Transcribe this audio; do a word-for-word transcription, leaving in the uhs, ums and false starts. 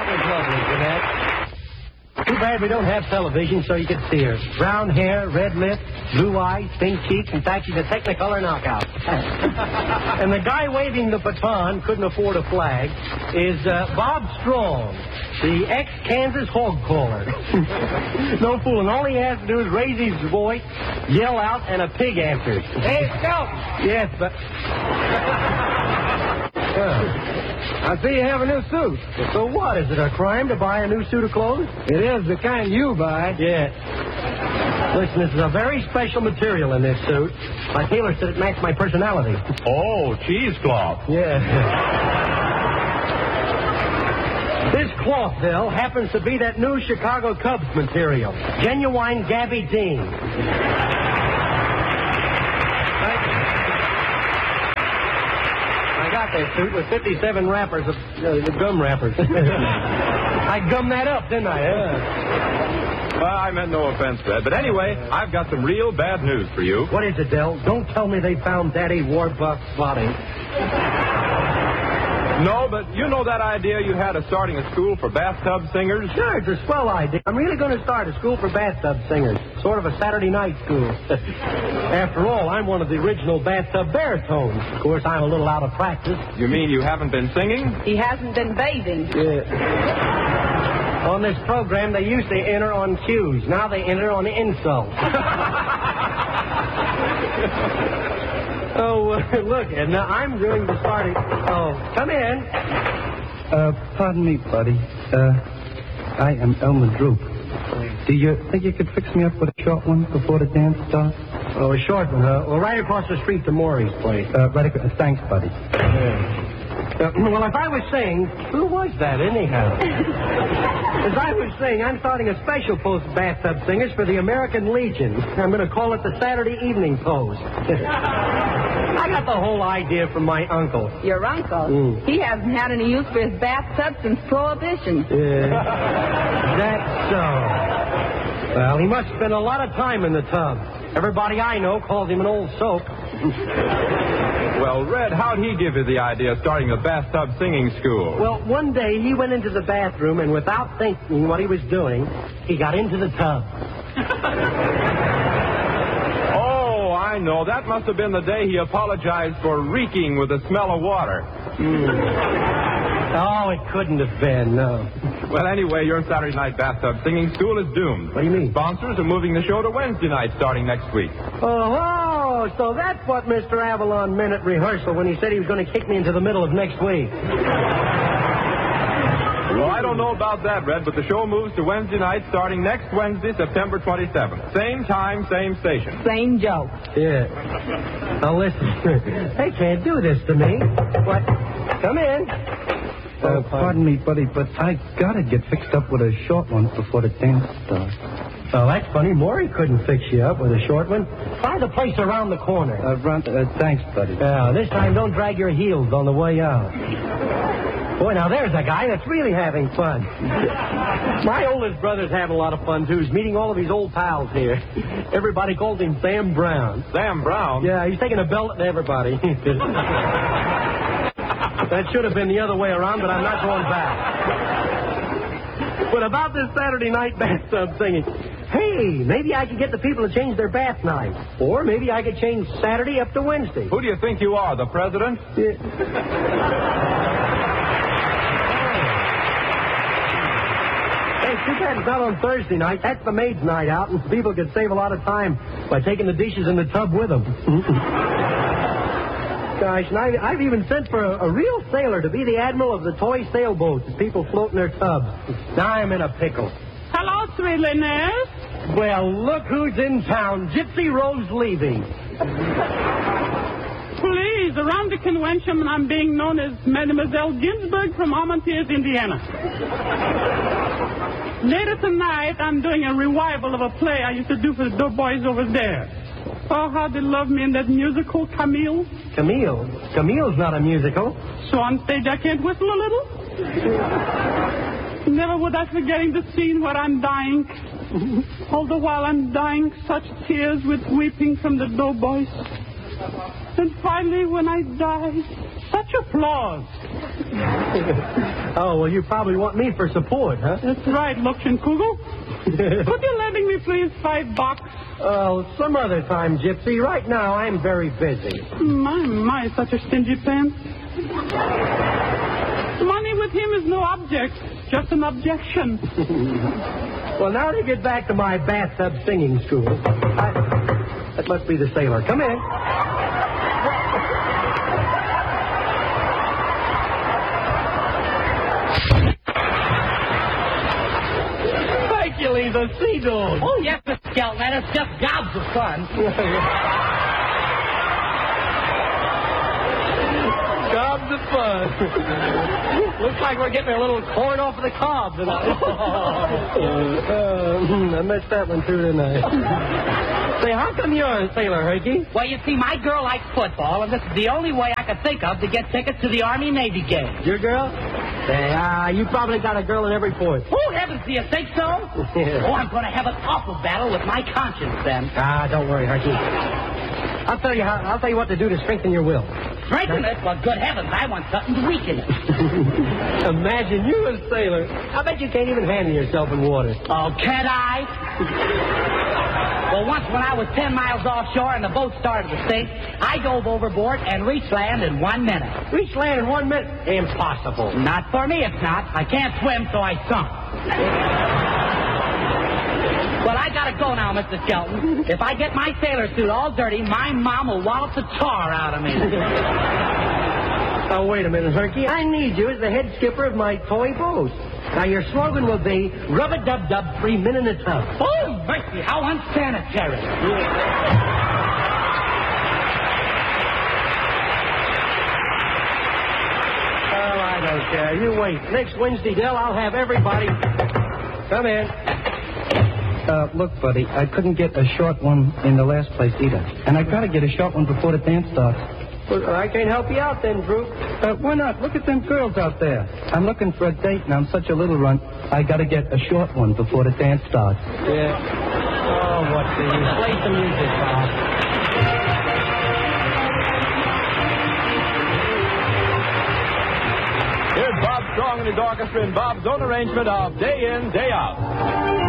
was lovely, Jeanette. Too bad we don't have television so you could see her. Brown hair, red lips, blue eyes, pink cheeks. In fact, she's a Technicolor knockout. And the guy waving the baton, couldn't afford a flag, is uh, Bob Strong, the ex-Kansas hog caller. No fooling. All he has to do is raise his voice, yell out, and a pig answers. Hey, Scout! Yes, but... uh, I see you have a new suit. So what? Is it a crime to buy a new suit of clothes? It is, the kind you buy. Yeah. Listen, this is a very special material in this suit. My tailor said it matched my personality. Oh, cheesecloth. Yeah. This cloth, Bill, happens to be that new Chicago Cubs material. Genuine Gabby Dean. That suit with fifty-seven wrappers of uh, gum wrappers. I gummed that up, didn't I? Yeah. Well, I meant no offense, Fred. But anyway, I've got some real bad news for you. What is it, Del? Don't tell me they found Daddy Warbuck's body. No, but you know that idea you had of starting a school for bathtub singers? Sure, it's a swell idea. I'm really going to start a school for bathtub singers. Sort of a Saturday night school. After all, I'm one of the original bathtub baritones. Of course, I'm a little out of practice. You mean you haven't been singing? He hasn't been bathing. Yeah. On this program, they used to enter on cues. Now they enter on insults. Oh, uh, look, Edna, I'm going to start it. Oh, come in. Uh, pardon me, buddy. Uh, I am Elmer Droop. Do you think you could fix me up with a short one before the dance starts? Oh, a short one, huh? Well, right across the street to Maury's place. Uh, right across. Thanks, buddy. Yeah. Uh, well, if I was saying, who was that anyhow? As I was saying, I'm starting a special post of bathtub singers for the American Legion. I'm going to call it the Saturday Evening Post. I got the whole idea from my uncle. Your uncle? Mm. He hasn't had any use for his bathtub since Prohibition. Yeah. That's so. Well, he must spend a lot of time in the tub. Everybody I know calls him an old soap. Well, Red, how'd he give you the idea of starting a bathtub singing school? Well, one day he went into the bathroom, and without thinking what he was doing, he got into the tub. Oh, I know. That must have been the day he apologized for reeking with the smell of water. Mm. Oh, it couldn't have been, no. Well, anyway, your Saturday night bathtub singing school is doomed. What do you mean? Sponsors are moving the show to Wednesday night starting next week. Oh, so that's what Mister Avalon meant at rehearsal when he said he was going to kick me into the middle of next week. Well, I don't know about that, Red, but the show moves to Wednesday night starting next Wednesday, September twenty-seventh. Same time, same station. Same joke. Yeah. Now, listen. They can't do this to me. What? Come in. Uh, pardon me, buddy, but I gotta get fixed up with a short one before the dance starts. Oh, that's funny. Maury couldn't fix you up with a short one. Try the place around the corner. Uh, run, uh, thanks, buddy. Yeah, this time don't drag your heels on the way out. Boy, now there's a guy that's really having fun. My oldest brother's having a lot of fun, too. He's meeting all of his old pals here. Everybody calls him Sam Brown. Sam Brown? Yeah, he's taking a belt to everybody. That should have been the other way around, but I'm not going back. But about this Saturday night bathtub singing, hey, maybe I could get the people to change their bath night. Or maybe I could change Saturday up to Wednesday. Who do you think you are, the president? Yeah. Hey, too bad it's not on Thursday night. That's the maid's night out, and people could save a lot of time by taking the dishes in the tub with them. Gosh, and I, I've even sent for a, a real sailor to be the admiral of the toy sailboats as people float in their tubs. Now I'm in a pickle. Hello, sweetliness. Well, look who's in town. Gypsy Rose leaving. Please, around the convention, I'm being known as Mademoiselle Ginsburg from Armentières, Indiana. Later tonight, I'm doing a revival of a play I used to do for the doughboys over there. Oh, how they love me in that musical, Camille. Camille? Camille's not a musical. So on stage I can't whistle a little? Never would I forgetting the scene where I'm dying. All the while I'm dying, such tears with weeping from the doughboys. And finally, when I die, such applause. Oh, well, you probably want me for support, huh? That's right, Lutschenkugel. Could you lend me, please, five bucks? Oh, some other time, Gypsy. Right now, I'm very busy. My, my, such a stingy pants. Money with him is no object, just an objection. Well, now to get back to my bathtub singing school. I, that must be the sailor. Come in. Hercules, a sea dog. Oh, yes, Mister Skelton. That is just gobs of fun. Gobs of fun. Looks like we're getting a little corn off of the cob tonight. uh, I missed that one too, didn't I? Say, how come you're a sailor, Herky? Well, you see, my girl likes football, and this is the only way I could think of to get tickets to the Army-Navy game. Your girl? Say, ah, uh, you probably got a girl in every port. Oh, heavens, do you think so? Oh, I'm going to have an awful battle with my conscience then. Ah, don't worry, Herky. I'll tell you how. I'll tell you what to do to strengthen your will. Strengthen it? Well, good heavens, I want something to weaken it. Imagine you a sailor. I bet you can't even handle yourself in water. Oh, can't I? Well, once when I was ten miles offshore and the boat started to sink, I dove overboard and reached land in one minute. Reach land in one minute? Impossible. Not for me, it's not. I can't swim, so I sunk. Well, I gotta go now, Mister Skelton. If I get my sailor suit all dirty, my mom will wallop the tar out of me. Oh, wait a minute, Herky. I need you as the head skipper of my toy boat. Now, your slogan will be, rub-a-dub-dub, three men in a tub. Oh, mercy, how unsanitary. Oh, I don't care. You wait. Next Wednesday, Dell, I'll have everybody... Come in. Uh, look, buddy, I couldn't get a short one in the last place either. And I gotta get a short one before the dance starts. Well, I can't help you out then, Drew. Uh, why not? Look at them girls out there. I'm looking for a date, and I'm such a little runt, I gotta get a short one before the dance starts. Yeah. Oh, what's the use? Play some music, Bob. Here's Bob Strong and his orchestra in Bob's own arrangement of Day In, Day Out.